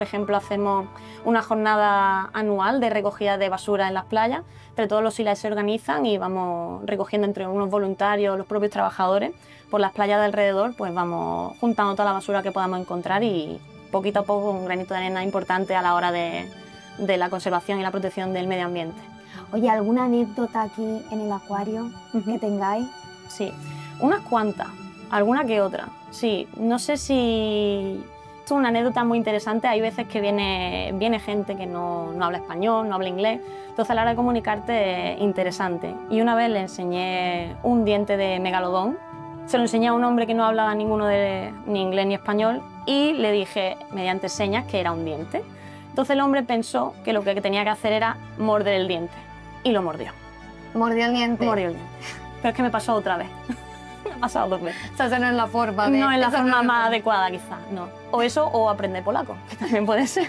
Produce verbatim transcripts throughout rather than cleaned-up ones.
Por ejemplo, hacemos una jornada anual de recogida de basura en las playas. Entre todos los islas se organizan y vamos recogiendo entre unos voluntarios, los propios trabajadores, por las playas de alrededor, pues vamos juntando toda la basura que podamos encontrar y poquito a poco un granito de arena importante a la hora de, de la conservación y la protección del medio ambiente. Oye, ¿alguna anécdota aquí en el acuario uh-huh. que tengáis? Sí, unas cuantas, alguna que otra. Sí, no sé si... Esto es una anécdota muy interesante. Hay veces que viene, viene gente que no, no habla español, no habla inglés, entonces a la hora de comunicarte es interesante. Y una vez le enseñé un diente de megalodón, se lo enseñé a un hombre que no hablaba ninguno de, ni inglés ni español y le dije mediante señas que era un diente. Entonces el hombre pensó que lo que tenía que hacer era morder el diente y lo mordió. ¿Mordió el diente? Mordió el diente. Pero es que me pasó otra vez. Me ha pasado dos veces. O sea, esa no es la forma de... No es la esa forma no es más la... adecuada, quizás, no. O eso, o aprender polaco, que también puede ser.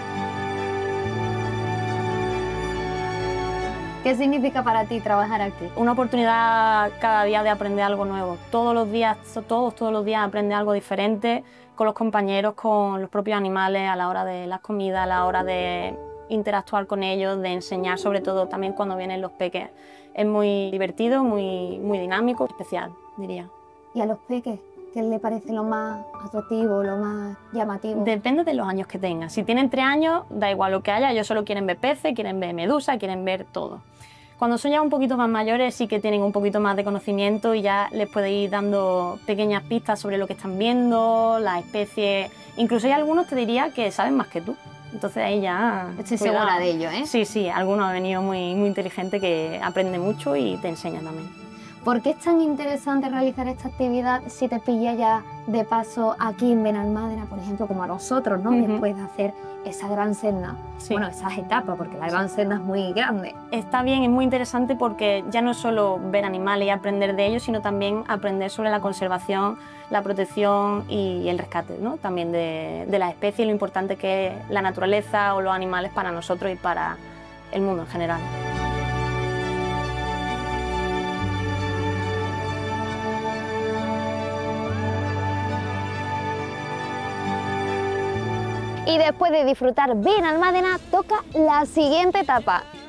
¿Qué significa para ti trabajar aquí? Una oportunidad cada día de aprender algo nuevo. Todos los días, todos, todos los días aprender algo diferente con los compañeros, con los propios animales, a la hora de las comidas, a la hora de interactuar con ellos, de enseñar, sobre todo también cuando vienen los peques. Es muy divertido, muy, muy dinámico, especial, diría. ¿Y a los peques qué les parece lo más atractivo, lo más llamativo? Depende de los años que tengan. Si tienen tres años, da igual lo que haya, ellos solo quieren ver peces, quieren ver medusas, quieren ver todo. Cuando son ya un poquito más mayores sí que tienen un poquito más de conocimiento y ya les puedes ir dando pequeñas pistas sobre lo que están viendo, las especies. Incluso hay algunos, te diría, que saben más que tú. Entonces ahí ya... Estoy cuidado. Segura de ello, ¿eh? Sí, sí, algunos han venido muy, muy inteligentes que aprenden mucho y te enseñan también. ¿Por qué es tan interesante realizar esta actividad si te pilla ya de paso aquí en Benalmádena, por ejemplo, como a nosotros, ¿no? Uh-huh. Después de hacer esa gran senda, sí. Bueno, esas etapas, porque la gran senda es muy grande. Está bien, es muy interesante porque ya no es solo ver animales y aprender de ellos, sino también aprender sobre la conservación, la protección y el rescate, ¿no? También de, de las especies y lo importante que es la naturaleza o los animales para nosotros y para el mundo en general. Y después de disfrutar Benalmádena, toca la siguiente etapa.